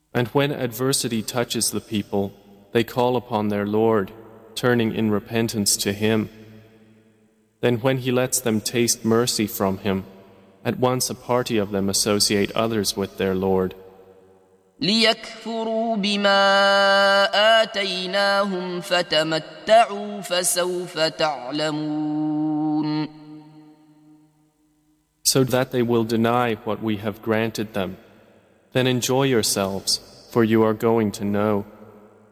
And when adversity touches the people, they call upon their Lord, turning in repentance to Him. Then when He lets them taste mercy from Him, at once a party of them associate others with their Lord. ليكفروا بما آتيناهم فتمتعوا فسوف تعلمون. So that they will deny what we have granted them. Then enjoy yourselves, for you are going to know.